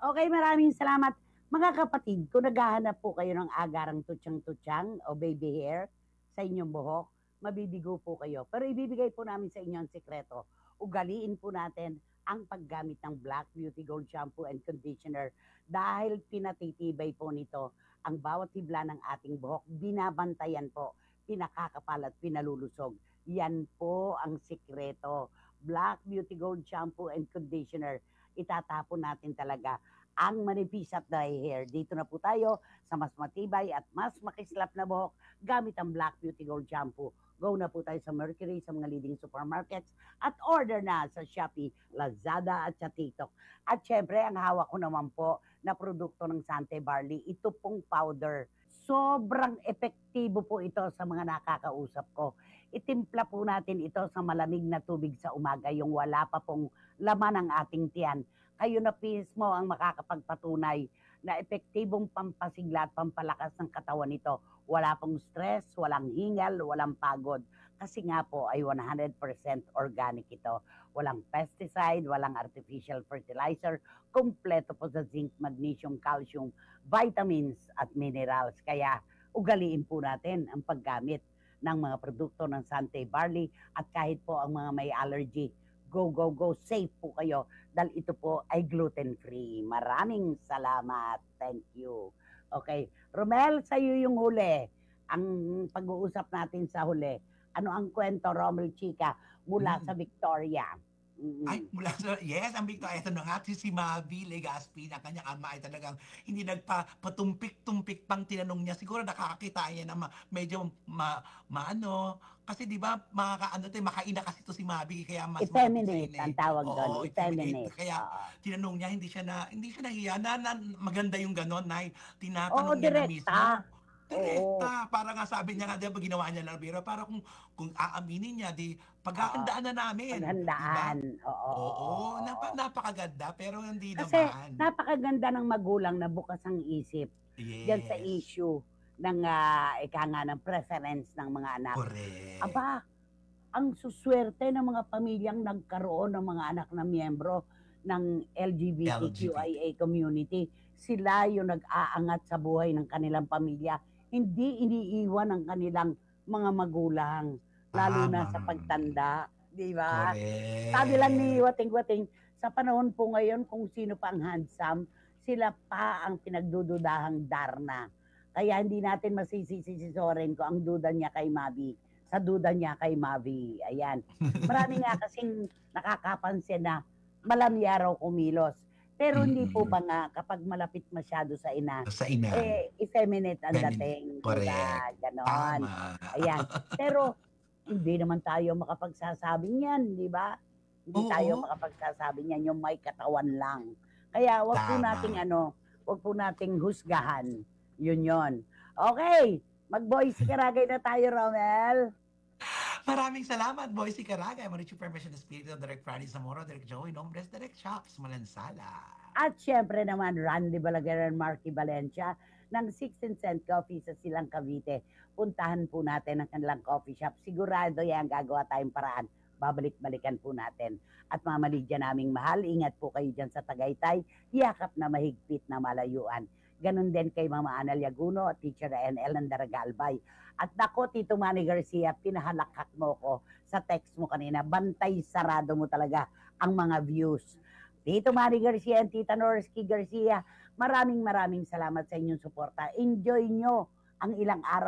Okay, maraming salamat. Mga kapatid, kung naghahanap po kayo ng agarang tutsang-tutsang o baby hair sa inyong buhok, mabibigo po kayo. Pero ibibigay po namin sa inyo ang sikreto. Ugaliin po natin ang paggamit ng Black Beauty Gold Shampoo and Conditioner dahil pinatitibay po nito ang bawat hibla ng ating buhok. Binabantayan po, pinakakapal at pinalulusog. Yan po ang sikreto. Black Beauty Gold Shampoo and Conditioner. Itatapon natin talaga ang manipis at dry hair. Dito na po tayo sa mas matibay at mas makislap na buhok gamit ang Black Beauty Gold Shampoo. Go na po tayo sa Mercury, sa mga leading supermarkets at order na sa Shopee, Lazada at sa TikTok. At syempre, ang hawak ko naman po na produkto ng Sante Barley, ito pong powder. Sobrang epektibo po ito sa mga nakakausap ko. Itimpla po natin ito sa malamig na tubig sa umaga, yung wala pa pong laman ng ating tiyan. Kayo na mismo ang makakapagpatunay na epektibong pampasigla at pampalakas ng katawan nito. Wala pong stress, walang hingal, walang pagod. Kasi nga po ay 100% organic ito. Walang pesticide, walang artificial fertilizer. Kompleto po sa zinc, magnesium, calcium, vitamins at minerals. Kaya ugaliin po natin ang paggamit ng mga produkto ng Sante Barley at kahit po ang mga may allergy, go, go, go, safe po kayo dahil ito po ay gluten-free. Maraming salamat. Thank you. Okay. Romel, sa iyo yung huli. Ang pag-uusap natin sa huli. Ano ang kwento, Romel Chica, mula sa Victoria? Ay, mula sa yes, ang Victoria, eto na nga, si Mavi Legaspi na kanyang ama ay talagang hindi nagpatumpik-tumpik pang tinanong niya. Siguro nakakakita niya na medyo maano, kasi di ba, makakaano to, makaina kasi to si Mavi, kaya mas Effeminate matitrain ang eh. tawag doon. Oo, effeminate. Effeminate. Kaya Oo. tinanong niya, hindi siya nahiya, maganda yung ganon, na Oo, tinatanong niya na direkta. mismo. Oo. Direkta, para nga sabi niya nga, di ba, ginawa niya lang, pero para kung aaminin niya, di Oo. paghahandaan na namin, di ba? Paghandaan. Oo, oo, Oo, oo. napakaganda pero hindi Kasi naman. napakaganda ng magulang na bukas ang isip diyan sa Yes, issue ng ika nga ng preference ng mga anak. correct. Aba, ang suswerte ng mga pamilyang nagkaroon ng mga anak na miyembro ng LGBT. LGBTQIA community. Sila yung nag-aangat sa buhay ng kanilang pamilya. Hindi iniiwan ang kanilang mga magulang, lalo na Tama. sa pagtanda. Di ba? Sabi lang ni Correct. Wating-Wating, sa panahon po ngayon, kung sino pa ang handsome, sila pa ang pinagdududahang Darna. Kaya hindi natin masisisi si Soren ko ang duda niya kay Mavi sa duda niya kay Mavi. Ayan. Marami nga kasing nakakapansin na malamya raw kumilos. Pero hindi po Mm. ba nga kapag malapit masyado sa ina, Sa ina. effeminate ang Feminine. dating, di ba? Correct. Ganon. Tama. Ayan. Pero hindi naman tayo makapagsasabi niyan, di ba? Hindi tayo Oo, makapagsasabi niyan yung may katawan lang. Kaya tama. wag po nating husgahan. Yun yon. Okay, mag-voice karagay na tayo, Romel. Maraming salamat, Boycie Caraga. Mauricio Permission the Spirit of Direct Franny Zamora, Direct Joey Nombres, Direct Shops, Malansala. At syempre naman, Randy Balaguer and Marky Valencia ng 16 Cent Coffee sa Silang Cavite. Puntahan po natin ang kanilang coffee shop. Sigurado yan, gagawa tayong paraan. Babalik-balikan po natin. At Mama Lydia naming mahal, ingat po kayo dyan sa Tagaytay. Yakap na mahigpit na malayuan. Ganon din kay Mama Ana Liaguno at Teacher NL ng Daragalbay. At nako, Tito Manny Garcia, pinahalakak mo ko sa text mo kanina. Bantay sarado mo talaga ang mga views. Tito Manny Garcia and Tita Norsky Garcia, maraming salamat sa inyong suporta. Enjoy nyo ang ilang araw